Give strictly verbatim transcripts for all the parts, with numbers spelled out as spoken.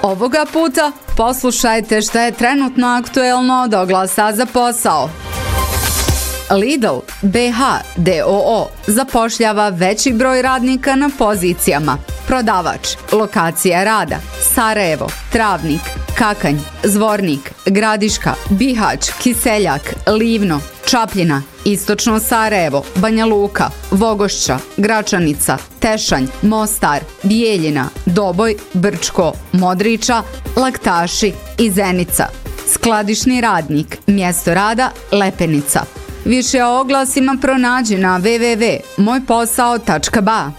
Ovoga puta poslušajte šta je trenutno aktuelno od oglasa za posao. Lidl B H D O O zapošljava veći broj radnika na pozicijama prodavač, lokacija rada, Sarajevo, Travnik, Kakanj, Zvornik, Gradiška, Bihać, Kiseljak, Livno, Čapljina, Istočno Sarajevo, Banja Luka, Vogošća, Gračanica, Tešanj, Mostar, Bijeljina, Doboj, Brčko, Modriča, Laktaši i Zenica. Skladišni radnik, mjesto rada, Lepenica. Više o oglasima pronađi na w w w tačka moj posao tačka b a.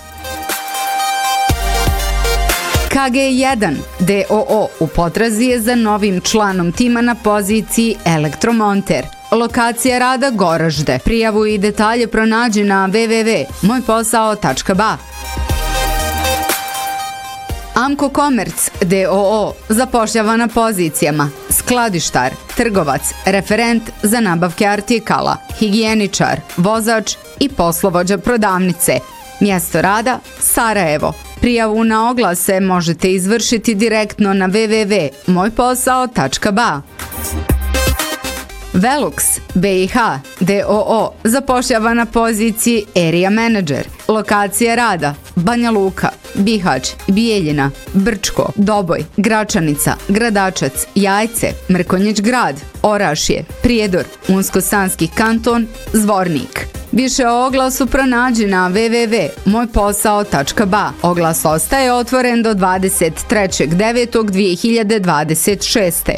K G jedan D O O u potrazi je za novim članom tima na poziciji elektromonter. Lokacija rada Goražde. Prijavu i detalje pronađi na w w w tačka moj posao tačka b a. Amco Commerce D O O zapošljava na pozicijama skladištar, trgovac, referent za nabavke artikala, higijeničar, vozač i poslovođa prodavnice. Mjesto rada Sarajevo. Prijavu na oglase možete izvršiti direktno na w w w tačka moj posao tačka b a. Velux B I H D O O zapošljava na poziciji Area Manager. Lokacija rada Banja Luka, Bihać, Bijeljina, Brčko, Doboj, Gračanica, Gradačac, Jajce, Mrkonjić Grad, Orašje, Prijedor, Unsko-Sanski kanton, Zvornik. Više o oglasu pronađi na w w w tačka moj posao tačka b a. Oglas ostaje otvoren do dvadeset trećeg devetog dvije hiljade dvadeset šeste.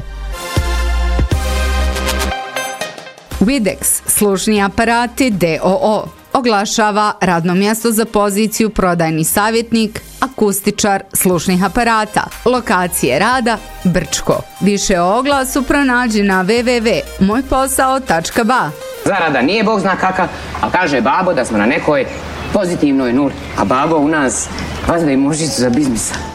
Videx slušni aparati D O O oglašava radno mjesto za poziciju prodajni savjetnik, akustičar slušnih aparata. Lokacije rada Brčko. Više o oglasu pronađi na w w w tačka moj posao tačka b a. Zarada nije bog zna kaka, a kaže babo da smo na nekoj pozitivnoj nuli, a babo u nas vazda i mužicu za biznisa.